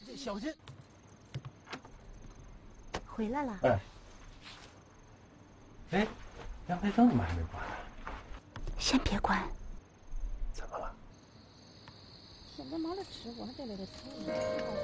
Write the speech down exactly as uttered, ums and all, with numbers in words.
小心。 回来了。 哎。哎，阳台灯怎么还没关呢？ 先别关。 怎么了？ 现在没得吃，我还在那里吃。